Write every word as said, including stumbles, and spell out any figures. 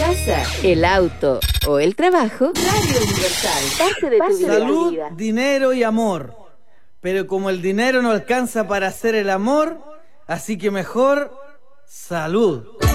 casa, el auto o el trabajo, Radio Universal, parte de tu vida. Salud, dinero y amor. Pero como el dinero no alcanza para hacer el amor, así que mejor salud.